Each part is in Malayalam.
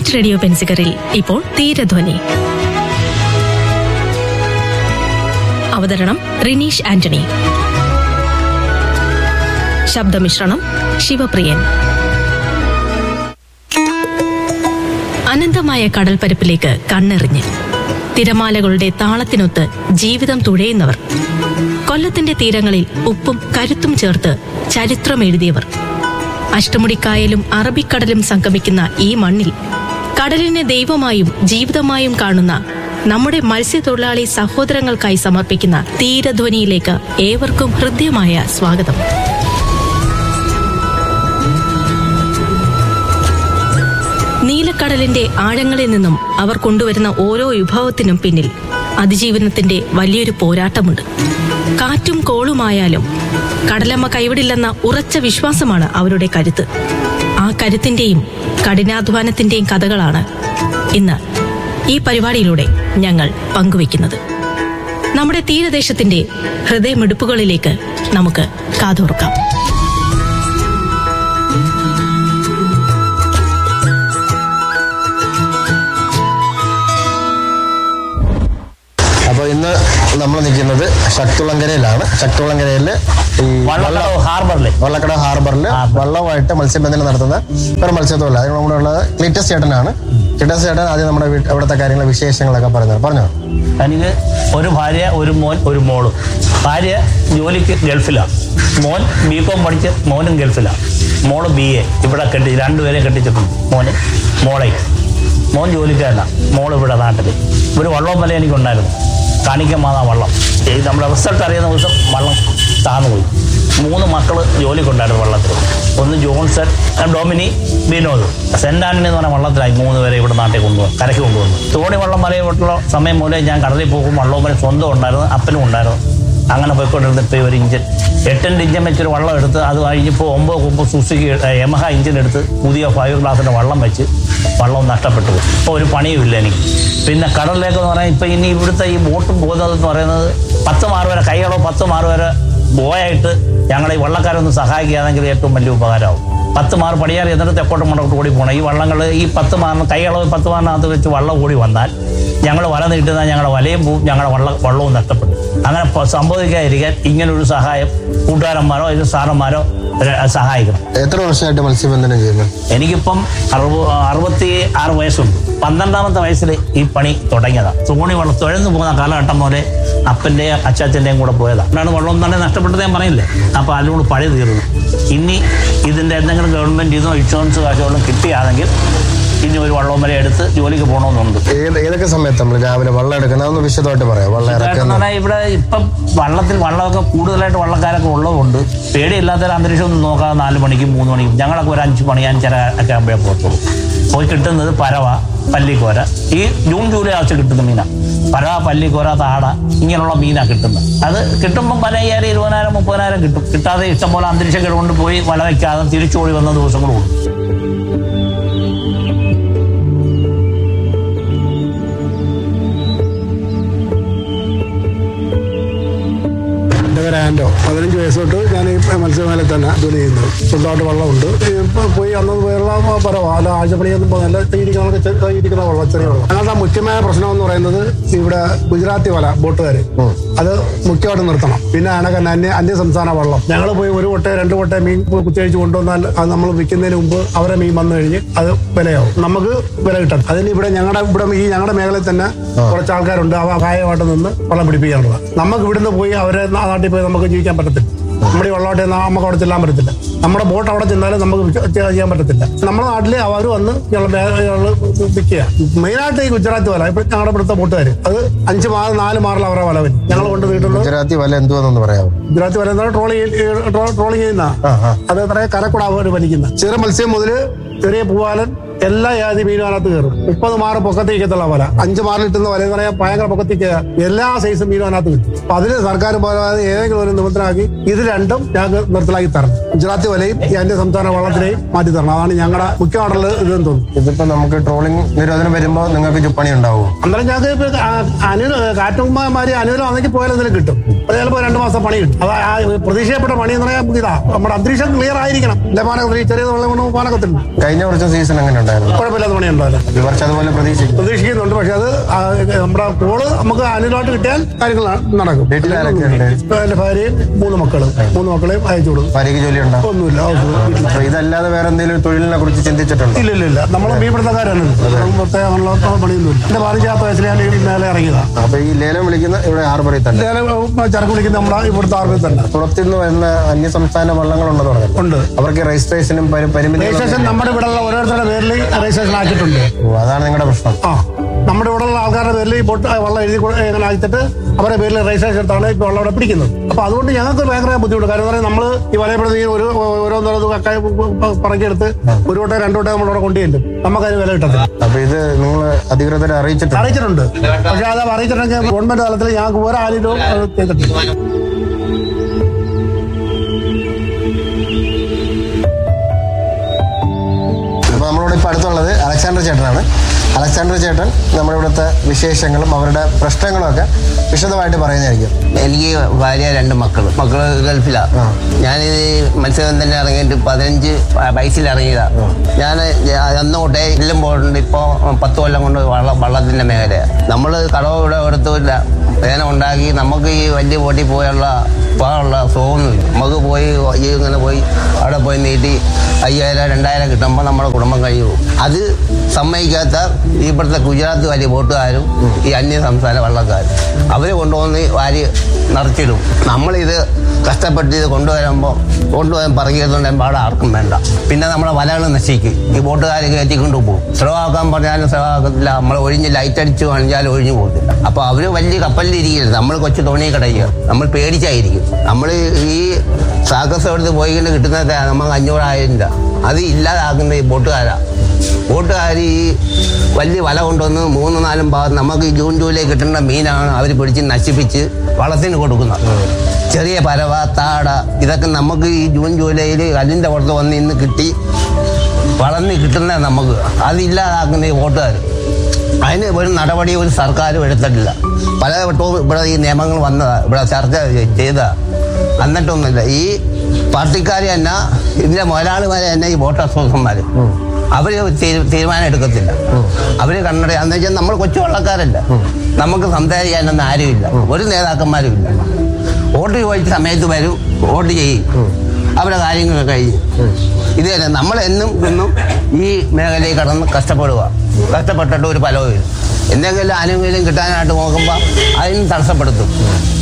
പീസ് റേഡിയോ പെൻസിക്കറിൽ ഇപ്പോൾ തീരധ്വനി. അവതരണം റിനീഷ് ആന്റണി. ശബ്ദമിശ്രണം ശിവപ്രിയൻ. അനന്തമായ കടൽപ്പരപ്പിലേക്ക് കണ്ണെറിഞ്ഞ് തിരമാലകളുടെ താളത്തിനൊത്ത് ജീവിതം തുഴയുന്നവർ, കൊല്ലത്തിന്റെ തീരങ്ങളിൽ ഉപ്പും കരുത്തും ചേർത്ത് ചരിത്രം എഴുതിയവർ, അഷ്ടമുടിക്കായലും അറബിക്കടലും സംഗമിക്കുന്ന ഈ മണ്ണിൽ കടലിനെ ദൈവമായും ജീവിതമായും കാണുന്ന നമ്മുടെ മത്സ്യത്തൊഴിലാളി സഹോദരങ്ങൾക്കായി സമർപ്പിക്കുന്ന തീരധ്വനിയിലേക്ക് ഏവർക്കും ഹൃദ്യമായ സ്വാഗതം. നീലക്കടലിന്റെ ആഴങ്ങളിൽ നിന്നും അവർ കൊണ്ടുവരുന്ന ഓരോ വിഭവത്തിനും പിന്നിൽ അതിജീവനത്തിന്റെ വലിയൊരു പോരാട്ടമുണ്ട്. കാറ്റും കോളുമായാലും കടലമ്മ കൈവിടില്ലെന്ന ഉറച്ച വിശ്വാസമാണ് അവരുടെ കരുത്ത്. ആ കരുത്തിന്റെയും കഠിനാധ്വാനത്തിന്റെയും കഥകളാണ് ഇന്ന് ഈ പരിപാടിയിലൂടെ ഞങ്ങൾ പങ്കുവയ്ക്കുന്നത്. നമ്മുടെ തീരദേശത്തിന്റെ ഹൃദയമിടിപ്പുകളിലേക്ക് നമുക്ക് കാതോർക്കാം. അപ്പോൾ ഇന്ന് നമ്മൾ നിൽക്കുന്നത് ശക്തികുളങ്ങരയിലാണ്. ശക്തികുളങ്ങരയിൽ ഈ വള്ളക്കടവ് ഹാർബറിൽ വള്ളവുമായിട്ട് മത്സ്യബന്ധനം നടത്തുന്ന ഒരു മത്സ്യത്തൊഴിലാളി നമ്മുടെ ഉള്ളത് ക്ലീറ്റസ് ചേട്ടനാണ്. ക്ലീറ്റസ് ചേട്ടൻ ആദ്യം നമ്മുടെ അവിടുത്തെ കാര്യങ്ങൾ വിശേഷങ്ങളൊക്കെ പറഞ്ഞോ. എനിക്ക് ഒരു ഭാര്യ, ഒരു മോൻ, ഒരു മോള്. ഭാര്യ ജോലിക്ക് ഗൾഫിലാണ്. മോൻ BCom പഠിച്ച് മോനും ഗൾഫിലാണ്. മോള് BA ഇവിടെ രണ്ടുപേരെയും കെട്ടിച്ചിട്ടുണ്ട്. മോൻ ജോലിക്കാരനാണ്, മോൾ ഇവിടെ നാട്ടിൽ. ഒരു വള്ളവും വല എനിക്കുണ്ടായിരുന്നു, കാണിക്കമാതാ വള്ളം. നമ്മുടെ റിസൾട്ട് അറിയുന്ന ദിവസം വള്ളം താന്നുപോയി. 3 മക്കൾ ജോലിക്കുണ്ടായിരുന്നു വള്ളത്തിൽ. ഒന്ന് ജോൺസൺ, ഡൊമിനി, വിനോദ്. സെന്റ് ആന്റണി എന്ന് പറഞ്ഞ വള്ളത്തിലായി 3 പേരെ ഇവിടെ നാട്ടിൽ കരയ്ക്ക് കൊണ്ടുവന്നു. തോണി വള്ളം വലയിട്ടുള്ള സമയം മൂലം ഞാൻ കടലിൽ പോകും. വള്ളവും വരെ സ്വന്തം ഉണ്ടായിരുന്നു, അപ്പനും ഉണ്ടായിരുന്നു. അങ്ങനെ പോയിക്കൊണ്ടിരുന്നപ്പോൾ ഒരു ഇഞ്ചൻ 8 ഇഞ്ചൻ വെച്ചൊരു വള്ളം എടുത്ത് അത് കഴിഞ്ഞപ്പോൾ 9 സുസുക്കി യമഹ ഇഞ്ചിൻ എടുത്ത് പുതിയ 5 ഗ്ലാസിൻ്റെ വള്ളം വെച്ച് വള്ളവും നഷ്ടപ്പെട്ടു. ഇപ്പോൾ ഒരു പണിയുമില്ല എനിക്ക്. പിന്നെ കടലിലേക്കെന്ന് പറഞ്ഞാൽ ഇപ്പം ഇനി ഇവിടുത്തെ ഈ ബോട്ടും പോകുന്നതെന്ന് പറയുന്നത് 10 മാറ് വരെ കൈകളോ 10 മാറ് വരെ ബോയായിട്ട് ഞങ്ങളെ ഈ വള്ളക്കാരൊന്ന് സഹായിക്കുകയാണെങ്കിൽ ഏറ്റവും വലിയ ഉപകാരമാവും. 10 മാറ് പടിയാറി എന്നിട്ട് തെക്കോട്ട് മുണ്ടോട്ട് ഓടി പോകണം. ഈ വള്ളങ്ങൾ ഈ 10 മാറിന് കൈകളോ 10 മാറിനകത്ത് വെച്ച് വള്ളം ഓടി വന്നാൽ ഞങ്ങൾ വല നീട്ടുന്ന ഞങ്ങളുടെ വലയും പോവും, ഞങ്ങളുടെ വള്ളവും നഷ്ടപ്പെടും. അങ്ങനെ സംഭവിക്കാതിരിക്കാൻ ഇങ്ങനൊരു സഹായം കൂട്ടുകാരന്മാരോ സാറന്മാരോ സഹായിക്കണം. എത്ര വർഷമായിട്ട് മത്സ്യബന്ധനം ചെയ്യുന്നു? എനിക്കിപ്പം 66 വയസ്സുണ്ട്. 12ാമത്തെ വയസ്സിൽ ഈ പണി തുടങ്ങിയതാണ്. തോണി വള്ളം തുഴന്നു പോകുന്ന കാലഘട്ടം പോലെ അപ്പൻ്റെയും അച്ചാച്ചൻ്റെയും കൂടെ പോയതാണ്. അതാണ് വള്ളം തന്നെ നഷ്ടപ്പെട്ടത് ഞാൻ പറയില്ലേ. അപ്പോൾ അതിനോട് പഴി തീർന്നു. ഇനി ഇതിൻ്റെ എന്തെങ്കിലും ഗവൺമെൻറ് ഇതോ ഇൻഷുറൻസ് കാശുകളും കിട്ടിയാണെങ്കിൽ ഇനി ഒരു വള്ളവും വരെ എടുത്ത് ജോലിക്ക് പോകണമെന്നുണ്ട്. ഏതൊക്കെ സമയത്ത് നമ്മൾ രാവിലെ വള്ളം എടുക്കണം വിശദമായിട്ട് പറയാം. ഇവിടെ ഇപ്പം വള്ളമൊക്കെ കൂടുതലായിട്ട് വള്ളക്കാരൊക്കെ ഉള്ളതുകൊണ്ട് പേടിയില്ലാത്തൊരു അന്തരീക്ഷം ഒന്നും നോക്കാതെ 4 മണിക്കും 3 മണിക്കും ഞങ്ങളൊക്കെ ഒരു 5 മണി 5:30 ഒക്കെ ആകുമ്പോഴേ പോകത്തുള്ളൂ. പോയി കിട്ടുന്നത് പരവ, പല്ലിക്കോര. ഈ ജൂൺ ജൂലൈ ആവശ്യം കിട്ടുന്ന മീനാണ്. പരവ, പല്ലിക്കോര, താട ഇങ്ങനെയുള്ള മീനാണ് കിട്ടുന്നത്. അത് കിട്ടുമ്പം 15,000, 20,000, 30,000 കിട്ടും. കിട്ടാതെ ഇഷ്ടംപോലെ അന്തരീക്ഷം കൊണ്ട് പോയി വല വയ്ക്കാതെ തിരിച്ചോടി വന്ന ദിവസങ്ങളുണ്ട്. ആൻഡോ 15 വയസ്സ് തൊട്ട് ഞാൻ ഈ മത്സ്യമേഖല തന്നെ ജോലി ചെയ്യുന്നത്. സ്വന്തമായിട്ട് വള്ളമുണ്ട്. ഇപ്പോൾ പോയി അന്നത് വെള്ളം പരവാ അല്ല ആഴ്ചപ്പണിയൊന്നും പോകുന്നില്ല. ഇരിക്കുന്ന വള്ളം, ചെറിയ വള്ളം. ഞങ്ങളുടെ മുഖ്യമായ പ്രശ്നം എന്ന് പറയുന്നത് ഇവിടെ ഗുജറാത്തി വല ബോട്ടുകാർ അത് മുഖ്യമായിട്ട് നിർത്തണം. പിന്നെ അന്യ സംസ്ഥാന വള്ളം ഞങ്ങൾ പോയി 1 വട്ടം 2 വട്ടം മീൻ കുത്തിയഴിച്ച് കൊണ്ടുവന്നാൽ അത് നമ്മൾ വിൽക്കുന്നതിന് മുമ്പ് അവരെ മീൻ വന്നു കഴിഞ്ഞ് അത് വിലയാവും, നമുക്ക് വില കിട്ടും. അതിന് ഇവിടെ ഞങ്ങളുടെ മേഖലയിൽ തന്നെ കുറച്ച് ആൾക്കാരുണ്ട്. അവ സഹായമായിട്ട് നിന്ന് വള്ളം പിടിപ്പിക്കാനുള്ളത്. നമുക്ക് ഇവിടുന്ന് പോയി അവരെ നാട്ടിൽ പോയി നമുക്ക് ജീവിക്കാൻ പറ്റത്തില്ല. നമ്മുടെ ഈ വള്ളമായിട്ട് നമുക്ക് അവിടെ ചെല്ലാൻ പറ്റത്തില്ല. നമ്മുടെ ബോട്ട് അവിടെ ചെന്നാലും നമുക്ക് ചെയ്യാൻ പറ്റത്തില്ല. നമ്മുടെ നാട്ടിൽ അവർ വന്ന് വിൽക്കുക. മെയിനായിട്ട് ഈ ഗുജറാത്തി വല ഇപ്പൊ ഞങ്ങളുടെ ഇവിടുത്തെ ബോട്ടുകാർ അത് 5 മാറ് 4 മാറിൽ അവരെ വല വരും. ഞങ്ങൾ കൊണ്ട് വീട്ടുന്നത് ഗുജറാത്തി വല എന്തുവാന്ന് പറയാമോ? ഗുജറാത്തി വല എന്താണ് ട്രോളിങ് ചെയ്യുന്ന അത് കരക്കൂടെ അവർ വലിക്കുന്ന ചെറു മത്സ്യം മുതൽ ചെറിയ പൂവാലൻ എല്ലാ ജാതി മീനും അതിനകത്ത് കയറും. 30 മാറ് പൊക്കത്തേക്കത്തുള്ള വല, 5 മാറിൽ കിട്ടുന്ന വല എന്ന് പറയാൻ ഭയങ്കര പൊക്കത്തേക്ക് എല്ലാ സൈസും മീനും അതിനകത്ത് കിട്ടും. അപ്പൊ അതിന് സർക്കാർ പോകാതെ ഏതെങ്കിലും ഒരു നിബന്ധനയാക്കി ഇത് രണ്ടും ഞങ്ങൾക്ക് നിർത്തലാക്കി തരണം. ഗുജറാത്തി വലയും ഈ അന്യ സംസ്ഥാന വള്ളത്തിനെയും മാറ്റി തരണം. അതാണ് ഞങ്ങളുടെ മുഖ്യമായിട്ടുള്ള ഇതെന്ന് തോന്നുന്നു. ഇതിപ്പോ നമുക്ക് ട്രോളിംഗ് നിരോധനം വരുമ്പോൾ നിങ്ങൾക്ക് പണി ഉണ്ടാവും. അന്നേരം ഞങ്ങൾക്ക് കാറ്റുമാരി അനുകൂലമാണെങ്കിൽ പോയാലും എന്തെങ്കിലും കിട്ടും. അത് ചിലപ്പോൾ 2 മാസം പണി കിട്ടും. അത് പ്രതീക്ഷയപ്പെട്ട പണി എന്ന് പറയാൻ ഇതാ നമ്മുടെ അന്തരീക്ഷം ക്ലിയർ ആയിരിക്കണം. ചെറിയ വെള്ളം കൊണ്ട് പോകാനൊക്കെ കഴിഞ്ഞ വർഷം സീസൺ എങ്ങനെ ഉണ്ടായിരുന്നു? കുഴപ്പമില്ലാത്ത പണിയുണ്ടായിരുന്നു. ഈ വർഷം അതുപോലെ പ്രതീക്ഷിക്കുന്നുണ്ട്. പക്ഷെ അത് നമ്മുടെ കോള് നമുക്ക് അനുകൂലമായിട്ട് കിട്ടിയാൽ കാര്യങ്ങൾ നടക്കും. വീട്ടിൽ ആരൊക്കെയുണ്ട്? എന്റെ ഭാര്യയും 3 മക്കളെയും അയച്ചു കൊടുക്കും. ഭാര്യയ്ക്ക് ജോലിയുണ്ടോ? ഒന്നുമില്ല. ഇതല്ലാതെ വേറെ എന്തെങ്കിലും തൊഴിലിനെ കുറിച്ച് ചിന്തിച്ചിട്ടുണ്ടോ? ഇല്ല. നമ്മൾ മീൻപിടുത്തക്കാരാണ്. പ്രത്യേക പണിയൊന്നുമില്ല. എന്റെ 15 വയസ്സിൽ ഞാൻ ഈ മേലെ ഇറങ്ങിയതാണ്. അപ്പൊ ഈ ലേലം വിളിക്കുന്ന ഇവിടെ ഹാർബറിൽ തന്നെ ചരക്ക് വിളിക്കുന്ന നമ്മുടെ ഇവിടുത്തെ ഹാർബറിൽ തന്നെ. പുറത്തുനിന്ന് വരുന്ന അന്യസംസ്ഥാന വള്ളങ്ങളുണ്ടെന്ന് പറഞ്ഞു. ഉണ്ട്. അവർക്ക് രജിസ്ട്രേഷനും പരിമിതി. രജിസ്ട്രേഷൻ നമ്മുടെ ഇവിടെ ഓരോരുത്തരുടെ പേരിൽ രജിസ്ട്രേഷൻ ആക്കിയിട്ടുണ്ട്. അതാണ് നിങ്ങളുടെ പ്രശ്നം. നമ്മുടെ ഇവിടെ ഉള്ള ആൾക്കാരുടെ പേരിൽ ഈ ബോട്ട് വള്ളം എഴുതി ഇങ്ങനെ ആക്കിയിട്ട് അവരുടെ പേരിൽ രജിസ്ട്രേഷൻ എടുത്താണ് ഇപ്പോൾ വെള്ളം അവിടെ പിടിക്കുന്നത്. അപ്പൊ അതുകൊണ്ട് ഞങ്ങൾക്ക് ഭയങ്കര ബുദ്ധിമുട്ട്. കാരണം എന്താ, നമ്മൾ ഈ വലയപ്പെടുത്തി ഓരോന്നോരോ പറക്കിയെടുത്ത് 1 വട്ടം 2 വട്ടം നമ്മളവിടെ കൊണ്ടുചെല്ലും. നമുക്കതിന് വില കിട്ടത്തില്ല. അപ്പൊ ഇത് നിങ്ങൾ അധികൃതരെ അറിയിച്ചിട്ടുണ്ട്. പക്ഷെ അത് അറിയിച്ചിട്ടുണ്ടെങ്കിൽ ഗവൺമെന്റ് തലത്തിൽ ഞങ്ങൾക്ക് ഒരാളിലും ചെയ്തിട്ടില്ല. അപ്പൊ നമ്മളോട് ഇപ്പൊ അടുത്തുള്ളത് അലക്സാണ്ടർ ചേട്ടനാണ്. അലക്സാണ്ടർ ചേട്ടൻ നമ്മുടെ ഇവിടുത്തെ വിശേഷങ്ങളും അവരുടെ പ്രശ്നങ്ങളും ഒക്കെ വിശദമായിട്ട് പറയുന്നതായിരിക്കും. എനിക്ക് ഭാര്യ 2 മക്കള് ഗൾഫിലാണ്. ഞാനിത് മത്സ്യബന്ധനം ഇറങ്ങിയിട്ട് 15 വയസ്സിൽ ഇറങ്ങിയതാണ്. ഞാൻ അന്ന് തൊട്ടേ എല്ലാം പോയിട്ടുണ്ട്. ഇപ്പോൾ 10 കൊല്ലം കൊണ്ട് വള്ളത്തിൻ്റെ മേഖലയാണ്. നമ്മൾ കടവ് ഇവിടെ എടുത്തില്ല. വേന ഉണ്ടാക്കി നമുക്ക് ഈ വലിയ ബോട്ടിൽ പോകാനുള്ള സുഖമൊന്നുമില്ല. നമുക്ക് ഇങ്ങനെ പോയി അവിടെ പോയി നീട്ടി 5000 2000 കിട്ടുമ്പോൾ നമ്മുടെ കുടുംബം കഴിഞ്ഞു പോകും. അത് സമ്മതിക്കാത്ത ഇവിടുത്തെ ഗുജറാത്ത് വലിയ ബോട്ടുകാരും ഈ അന്യ സംസ്ഥാന വള്ളക്കാരും അവർ കൊണ്ടുവന്ന് വാരി നിറച്ചിടും. നമ്മളിത് കഷ്ടപ്പെട്ട് ഇത് കൊണ്ടുപോകാൻ പറകിയതുകൊണ്ട് പാടെ ആർക്കും വേണ്ട. പിന്നെ നമ്മുടെ വലകൾ നശിക്കും. ഈ ബോട്ടുകാർ കയറ്റിക്കൊണ്ട് പോകും. സ്ലോ പറഞ്ഞാലും സ്ലോ ആക്കത്തില്ല. നമ്മൾ ഒഴിഞ്ഞ് ലൈറ്റ് അടിച്ച് കാണിച്ചാലും ഒഴിഞ്ഞു പോകത്തില്ല. അപ്പോൾ അവർ വലിയ കപ്പലിലിരിക്കരുത്. നമ്മൾ കൊച്ചു തോണി കിടക്കുക. നമ്മൾ പേടിച്ചായിരിക്കും. നമ്മൾ ഈ സാക്കസ് എടുത്ത് പോയിക്കൊണ്ട് കിട്ടുന്നത് നമുക്ക് 500,000 രൂപ. അത് ഇല്ലാതാക്കുന്ന ഈ ബോട്ടുകാരാണ്. ബോട്ടുകാർ ഈ വലിയ വല കൊണ്ടുവന്ന് 3-4 ഭാഗം നമുക്ക് ഈ ജൂൺ ജൂലൈ കിട്ടേണ്ട മീനാണ് അവർ പിടിച്ച് നശിപ്പിച്ച് വളത്തിന് കൊടുക്കുന്നത്. ചെറിയ പരവ താട ഇതൊക്കെ നമുക്ക് ഈ ജൂൺ ജൂലൈയിൽ കല്ലിൻ്റെ പുറത്ത് വന്ന് ഇന്ന് കിട്ടി വളർന്ന് കിട്ടുന്ന നമുക്ക് അതില്ലാതാക്കുന്ന ഈ ബോട്ടുകാർ. അതിന് ഒരു നടപടി ഒരു സർക്കാരും എടുത്തിട്ടില്ല. പല വട്ടവും ഇവിടെ ഈ നിയമങ്ങൾ വന്നതാണ്, ഇവിടെ ചർച്ച ചെയ്തതാണ്. എന്നിട്ടൊന്നുമില്ല. ഈ പാർട്ടിക്കാർ തന്നെ ഇതിൻ്റെ മുതലാളിമാരെ തന്നെ ഈ ബോട്ട് അസോസിയേഷന്മാർ അവർ തീരുമാനം എടുക്കത്തില്ല. അവർ കണ്ണട എന്ന് വെച്ചാൽ നമ്മൾ കൊച്ചു വള്ളക്കാരല്ല. നമുക്ക് സംസാരിക്കാനൊന്നും ആരുമില്ല. ഒരു നേതാക്കന്മാരും ഇല്ല. വോട്ട് ചോദിച്ച സമയത്ത് വരും, വോട്ട് ചെയ്യും, അവരുടെ കാര്യങ്ങൾ കഴിഞ്ഞ്. ഇത് തന്നെ നമ്മളെന്നും ഇന്നും ഈ മേഖലയിൽ കടന്ന് കഷ്ടപ്പെട്ടിട്ട് ഒരു ഫലവും. എന്തെങ്കിലും ആനുകൂല്യം കിട്ടാനായിട്ട് നോക്കുമ്പോൾ അതിന് തടസ്സപ്പെടുത്തും.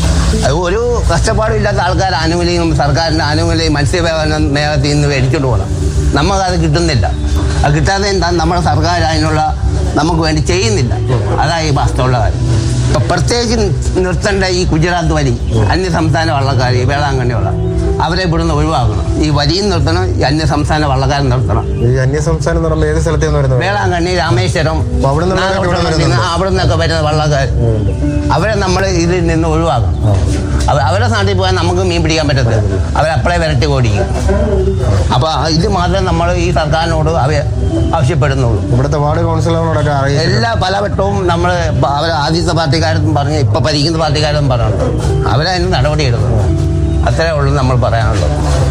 ഒരു കഷ്ടപ്പാടും ഇല്ലാത്ത ആൾക്കാർ ആനുകൂല്യം, സർക്കാരിൻ്റെ ആനുകൂല്യം മത്സ്യബന്ധന മേഖലയിൽ നിന്ന് മേടിച്ചോണ്ട് പോകണം. നമുക്കത് കിട്ടുന്നില്ല. അത് കിട്ടാതെ എന്താ, നമ്മുടെ സർക്കാർ അതിനുള്ള നമുക്ക് വേണ്ടി ചെയ്യുന്നില്ല. അതാണ് ഈ വാസ്തവമുള്ള കാര്യം. ഇപ്പം പ്രത്യേകിച്ച് നിർത്തേണ്ട ഈ ഗുജറാത്ത് വലി അന്യ സംസ്ഥാന വള്ളക്കാർ, ഈ വേളാങ്കണ്ണിയുള്ള അവരെ ഇവിടുന്ന് ഒഴിവാക്കണം. ഈ വലിയും നിർത്തണം, ഈ അന്യ സംസ്ഥാന വള്ളക്കാരൻ നിർത്തണം. ഈ അന്യ സംസ്ഥാനം എന്ന് പറയുമ്പോൾ ഏത് സ്ഥലത്തേന്ന് വരുന്നത്? വേളാങ്കണ്ണി, രാമേശ്വരം, അവിടെ നിന്നൊക്കെ വരുന്ന വള്ളക്കാർ അവരെ നമ്മൾ ഇതിൽ നിന്ന് ഒഴിവാക്കണം. അവരുടെ നാട്ടിൽ പോയാൽ നമുക്ക് മീൻ പിടിക്കാൻ പറ്റത്തില്ല. അവരപ്പളെ വിരട്ടി ഓടിക്കും. അപ്പോൾ ഇത് മാത്രമേ നമ്മൾ ഈ സർക്കാരിനോട് ആവശ്യപ്പെടുന്നുള്ളൂ. ഇവിടുത്തെ വാർഡ് കൗൺസിലറിനോടൊക്കെ എല്ലാ പലവട്ടവും നമ്മൾ അവർ ആദ്യത്തെ പാർട്ടിക്കാരും പറഞ്ഞ് ഇപ്പം ഭരിക്കുന്ന പാർട്ടിക്കാരും പറയണം. അവരതിന് നടപടി എടുക്കണം. അത്രേ ഉള്ളൂ നമ്മൾ പറയാനുള്ളത്.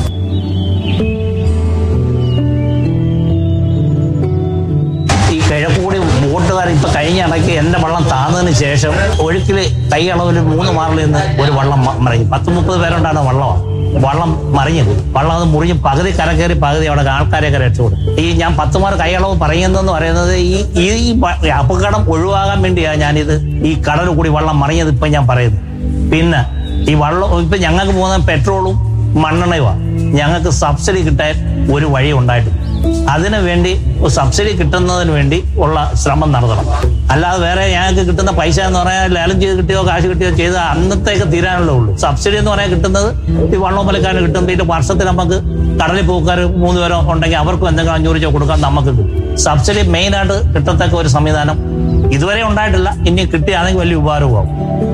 ഈ കിഴക്കൂടി ബോട്ടുകാർ ഇപ്പം കഴിഞ്ഞ ഇടയ്ക്ക് എൻ്റെ വള്ളം താന്നതിന് ശേഷം ഒഴുക്കിൽ കൈയളവിൽ 3 മാറിൽ നിന്ന് ഒരു വള്ളം മറിഞ്ഞു. 10-30 പേരുണ്ടാണ് വള്ളം മറിഞ്ഞത്. വള്ളം അത് മുറിഞ്ഞ് പകുതി കരകയറി പകുതി അവിടെ ആൾക്കാരെയൊക്കെ രക്ഷപ്പെടും. ഈ ഞാൻ 10 മാർ കൈയളവ് പറയുന്നതെന്ന് പറയുന്നത് ഈ അപകടം ഒഴിവാകാൻ വേണ്ടിയാണ് ഞാനിത് ഈ കടൽ കൂടി വള്ളം മറിഞ്ഞത് ഇപ്പം ഞാൻ പറയുന്നത്. പിന്നെ ഈ വള്ളം ഇപ്പം ഞങ്ങൾക്ക് പോകുന്ന പെട്രോളും മണ്ണെണ്ണയുമാണ്. ഞങ്ങൾക്ക് സബ്സിഡി കിട്ടാൻ ഒരു വഴി ഉണ്ടായിട്ടില്ല. അതിനു വേണ്ടി സബ്സിഡി കിട്ടുന്നതിന് വേണ്ടി ഉള്ള ശ്രമം നടത്തണം. അല്ലാതെ വേറെ ഞങ്ങൾക്ക് കിട്ടുന്ന പൈസ എന്ന് പറയാൻ ലേലം ചെയ്ത് കിട്ടിയോ കാശ് കിട്ടിയോ ചെയ്ത് അന്നത്തേക്ക് തീരാനല്ലേ ഉള്ളൂ. സബ്സിഡി എന്ന് പറയാൻ കിട്ടുന്നത് ഈ വള്ളവും പലക്കാരന് കിട്ടും. പിന്നെ വർഷത്തിൽ നമുക്ക് കടലിൽ പോക്കാർ 3 പേരോ ഉണ്ടെങ്കിൽ അവർക്കും എന്തെങ്കിലും 500 രൂപ കൊടുക്കാൻ നമുക്ക് കിട്ടും. സബ്സിഡി മെയിനായിട്ട് കിട്ടത്തക്ക ഒരു സംവിധാനം ഇതുവരെ ഉണ്ടായിട്ടില്ല. ഇനി കിട്ടിയാണെങ്കിൽ വലിയ ഉപകാരമാകും.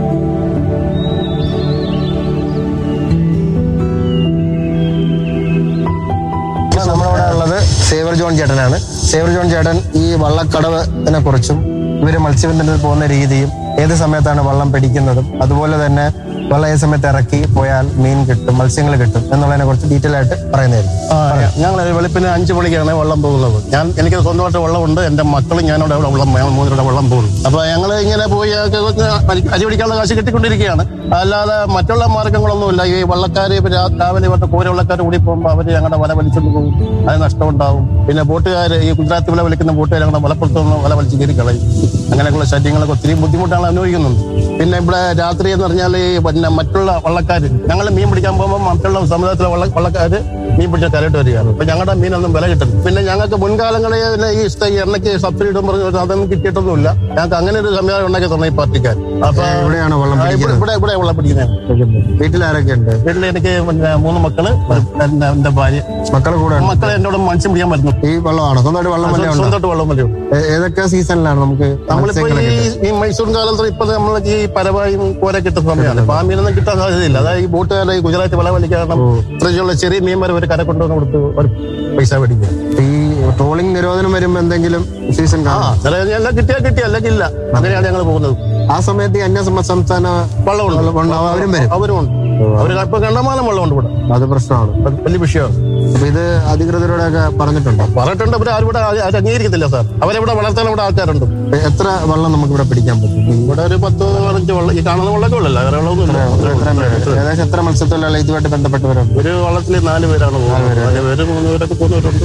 നമ്മളിവിടെ ഉള്ളത് സേവർ ജോൺ ചേട്ടനാണ്. സേവർ ജോൺ ചേട്ടൻ ഈ വള്ളക്കടവിനെ കുറിച്ചും ഇവര് മത്സ്യബന്ധനത്തിൽ പോകുന്ന രീതിയും ഏത് സമയത്താണ് വള്ളം പിടിക്കുന്നതും അതുപോലെ തന്നെ വെള്ളം ഏത് സമയത്ത് ഇറക്കി പോയാൽ മീൻ കിട്ടും, മത്സ്യങ്ങൾ കിട്ടും എന്നുള്ളതിനെ കുറിച്ച് ഡീറ്റെയിൽ ആയിട്ട് പറയുന്നതായിരിക്കും. ഞങ്ങൾ വെളുപ്പിന് 5 മണിക്കാണ് വെള്ളം പോകുന്നത്. എനിക്ക് സ്വന്തമായിട്ട് വെള്ളമുണ്ട്, എന്റെ മക്കളും ഞാനവിടെ മൂന്നിലൂടെ വെള്ളം പോകുന്നു. അപ്പൊ ഞങ്ങൾ ഇങ്ങനെ പോയി അരി പിടിക്കാനുള്ള കാശ് കിട്ടിക്കൊണ്ടിരിക്കുകയാണ്. അല്ലാതെ മറ്റുള്ള മാർഗങ്ങളൊന്നുമില്ല. ഈ വള്ളക്കാര് രാവിലെ ഇവരുടെ കോര വള്ളക്കാർ കൂടി പോകുമ്പോൾ അവര് ഞങ്ങളുടെ വല വലിച്ചുകൊണ്ട് പോകും, അത് നഷ്ടമുണ്ടാവും. പിന്നെ ബോട്ടുകാർ, ഈ ഗുജറാത്തി വല വലിക്കുന്ന ബോട്ടുകാർ ഞങ്ങളുടെ വലപ്പുറത്തുനിന്ന് വല വലിച്ച് കയറി കളയും. അങ്ങനെയൊക്കെയുള്ള ശല്യങ്ങളൊക്കെ ഒത്തിരി ബുദ്ധിമുട്ടാണ് അനുഭവിക്കുന്നുണ്ട്. പിന്നെ ഇവിടെ രാത്രി എന്ന് പറഞ്ഞാൽ ഈ പിന്നെ മറ്റുള്ള വള്ളക്കാർ, ഞങ്ങൾ മീൻ പിടിക്കാൻ പോകുമ്പോൾ മറ്റുള്ള സമുദായത്തിലെ വള്ളക്കാർ മീൻ പിടിച്ച കരയിട്ട് വരികയാണ്. അപ്പൊ ഞങ്ങളുടെ മീനൊന്നും വില കിട്ടുന്നു. പിന്നെ ഞങ്ങൾക്ക് മുൻകാലങ്ങളിൽ ഈ എണ്ണയ്ക്ക് സബ്സിഡി ഇടും പറഞ്ഞു അതൊന്നും കിട്ടിയിട്ടൊന്നുമില്ല. ഞങ്ങൾക്ക് അങ്ങനെ ഒരു സംവിധാനം ഉണ്ടാക്കി തന്നെ ഈ പാർട്ടിക്കാർ. അപ്പൊ ഇവിടെയാണ് വെള്ളം ഇവിടെ വെള്ളം പിടിക്കുന്നത്. വീട്ടിൽ ആരൊക്കെ ഉണ്ട്? വീട്ടിൽ എനിക്ക് 3 മക്കള്, എന്റെ ഭാര്യ, മക്കളെ എന്നോട് മത്സ്യം പിടിക്കാൻ പറ്റുന്നു. ഈ വെള്ളമാണ് സ്വന്തമായിട്ട് വെള്ളം മലയുണ്ട്. ഏതൊക്കെ സീസണിലാണ് നമുക്ക്? നമ്മളിപ്പോ ഈ മൈസൂർ കാലത്ത് ഇപ്പൊ നമ്മൾ ഈ പരവായും കോര കിട്ടുന്ന സമയമാണ്. അപ്പൊ ആ മീനൊന്നും കിട്ടാൻ സാധ്യതയില്ല. അതായത് ഈ ബോട്ടുകാരെ ഈ ഗുജറാത്തി വല വലിക്കണം, ഇത്രയുള്ള ചെറിയ മീൻ വരെ ഒരു കര കൊണ്ടുവന്ന് കൊടുത്ത് ഒരു പൈസ മേടിക്കുക. ഈ ട്രോളിംഗ് നിരോധനം വരുമ്പോ എന്തെങ്കിലും സീസൺ എല്ലാം കിട്ടിയാൽ അല്ലെങ്കിൽ ഇല്ല. അങ്ങനെയാണ് ഞങ്ങൾ പോകുന്നത്. ആ സമയത്ത് ഈ അന്യ സംസ്ഥാന വെള്ളമുണ്ട്, അവരും ഉണ്ട്. അവര് ഇപ്പൊ കണ്ടമാനം വെള്ളമുണ്ട് ഇവിടെ. അത് പ്രശ്നമാണ്, വലിയ വിഷയമാണ്. അപ്പൊ ഇത് അധികൃതരോടൊക്കെ പറഞ്ഞിട്ടുണ്ട്. അവർ ആരും അംഗീകരിക്കത്തില്ല സാർ. അവരെവിടെ വളർത്താൻ ഇവിടെ ആൾക്കാരുണ്ട്. എത്ര വെള്ളം നമുക്ക് ഇവിടെ പിടിക്കാൻ പറ്റും? ഇവിടെ ഒരു 10-15 വെള്ളം, ഈ കാണുന്ന വെള്ളമൊക്കെ ഉള്ളല്ല, വേറെ വെള്ളമൊന്നും. ഏകദേശം എത്ര മത്സ്യത്തൊഴിലാളി ഇതുമായിട്ട് ബന്ധപ്പെട്ടവരുണ്ട്? ഒരു വള്ളത്തിൽ 4 പേരാണ് പോകുന്നത്. 3 പേരൊക്കെ പോകുന്നവരുണ്ട്.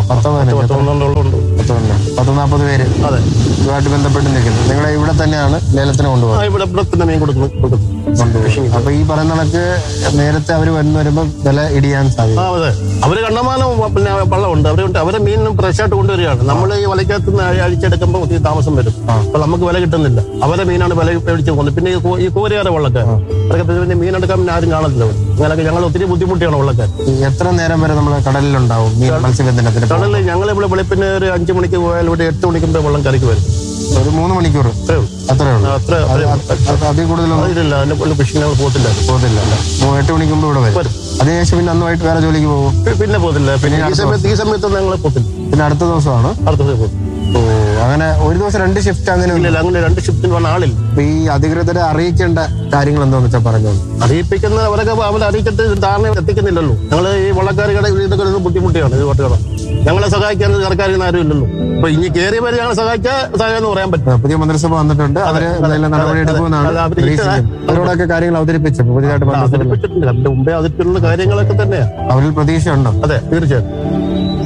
10-40 പേര് ഇതുമായിട്ട് ബന്ധപ്പെട്ട് നിൽക്കുന്നു. നിങ്ങളെ ഇവിടെ തന്നെയാണ് ലേലത്തിന് കൊണ്ടുപോകുന്നത്? ഇവിടെ തന്നെ മീൻ കൊടുക്കുന്നു. അപ്പൊ ഈ പറയുന്ന കണക്ക് നേരത്തെ അവര് വരുമ്പോ വില ഇടിയാൻ സാധ്യത. അതെ, അവര് കണ്ടമാനം പിന്നെ വെള്ളമുണ്ട്. അവരെ മീൻ ഫ്രഷായിട്ട് കൊണ്ടുവരികയാണ്. നമ്മൾ ഈ വലയ്ക്കകത്ത് അഴിച്ചെടുക്കുമ്പോൾ ഒത്തിരി താമസം വരും. അപ്പൊ നമുക്ക് വില കിട്ടുന്നില്ല. അവരെ മീനാണ് വില മേടിച്ച് പോകുന്നത്. പിന്നെ ഈ കോരയാറെ വള്ളക്കാർ അതൊക്കെ പിന്നെ മീൻ എടുക്കാൻ പിന്നെ ആരും കാണത്തില്ല. അങ്ങനെയൊക്കെ ഞങ്ങൾ ഒത്തിരി ബുദ്ധിമുട്ടിയാണ് വള്ളക്കാർ. എത്ര നേരം വരെ നമ്മൾ കടലിലുണ്ടാവും മത്സ്യബന്ധനത്തിന്? കടലിൽ ഞങ്ങൾ ഇവിടെ വെളുപ്പിന് ഒരു 5 മണിക്ക് പോയാൽ ഇവിടെ 8 മണിക്കുമ്പോ വെള്ളം കരയ്ക്ക് വരും. ഒരു 3 മണിക്കൂർ അത്രേ ഉള്ളൂ. അതിൽ കൂടുതലൊന്നും ഇല്ല. അതിന്റെ ഫിഷിംഗ് പോകത്തില്ല. 8 മണിക്ക് മുമ്പ് ഇവിടെ വരും. അതിനുശേഷം പിന്നെ അന്നുമായിട്ട് വേറെ ജോലിക്ക് പോകും? പിന്നെ പോകത്തില്ല. പിന്നെ ഈ സമയത്തൊന്നും ഞങ്ങൾ പോകത്തില്ല. പിന്നെ അടുത്ത ദിവസമാണ്? അടുത്ത ദിവസം പോകും. അങ്ങനെ ഒരു ദിവസം 2 ഷിഫ്റ്റ് അങ്ങനെ? അങ്ങനെ 2 ഷിഫ്റ്റിന് വന്ന ആളില്ല. ഈ അധികൃതരെ അറിയിക്കേണ്ട കാര്യങ്ങൾ എന്താന്ന് വെച്ചാൽ പറഞ്ഞു. അറിയിപ്പിക്കുന്ന അവരൊക്കെ അവരെ അറിയിച്ചിട്ട് ധാരണ എത്തിക്കുന്നില്ലല്ലോ. ഞങ്ങൾ ഈ വള്ളക്കാരുടെ ഇതൊക്കെ ഒരു ബുദ്ധിമുട്ടിയാണ്. ഇത് വട്ടുകട ഞങ്ങളെ സഹായിക്കാൻ സർക്കാരിന് ആരും ഇല്ലല്ലോ. അപ്പൊ ഇനി കയറിയ പേര് ഞങ്ങളെ സഹായിക്കാന്ന് പറയാൻ പറ്റും. പുതിയ മന്ത്രിസഭ വന്നിട്ടുണ്ട്, അവര് നടപടി എടുക്കുമെന്നാണ്. അവരോടൊക്കെ കാര്യങ്ങൾ അവതരിപ്പിച്ചു പുതിയതായിട്ട് അവതരിപ്പിച്ചിട്ടുണ്ട്. അതിന്റെ മുമ്പേ അതിലുള്ള കാര്യങ്ങളൊക്കെ തന്നെയാണ്. അവരിൽ പ്രതീക്ഷ ഉണ്ടോ? അതെ, തീർച്ചയായും.